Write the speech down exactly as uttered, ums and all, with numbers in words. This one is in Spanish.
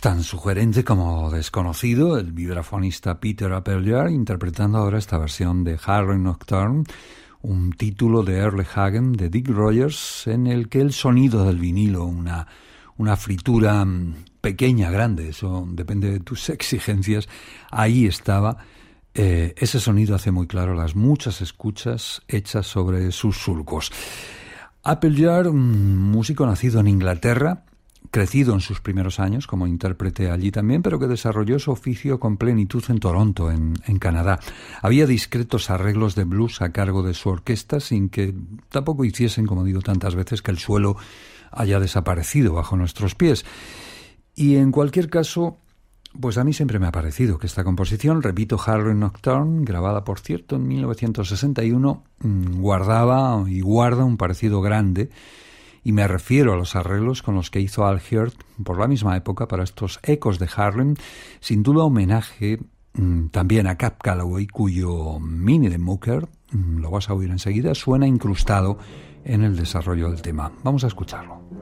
Tan sugerente como desconocido, el vibrafonista Peter Appleyard interpretando ahora esta versión de Harlem Nocturne, un título de Earle Hagen de Dick Rogers, en el que el sonido del vinilo, una, una fritura pequeña, grande, eso depende de tus exigencias, ahí estaba. Eh, ese sonido hace muy claro las muchas escuchas hechas sobre sus surcos. Appleyard, un músico nacido en Inglaterra, crecido en sus primeros años como intérprete allí también, pero que desarrolló su oficio con plenitud en Toronto, en, en Canadá. Había discretos arreglos de blues a cargo de su orquesta, sin que tampoco hiciesen, como digo tantas veces, que el suelo haya desaparecido bajo nuestros pies. Y en cualquier caso, pues a mí siempre me ha parecido que esta composición, repito, Harlem Nocturne, grabada por cierto en mil novecientos sesenta y uno, guardaba y guarda un parecido grande. Y me refiero a los arreglos con los que hizo Al Hirt por la misma época para estos ecos de Harlem, sin duda homenaje mmm, también a Cab Calloway, cuyo mini de Mooker, mmm, lo vas a oír enseguida, suena incrustado en el desarrollo del tema. Vamos a escucharlo.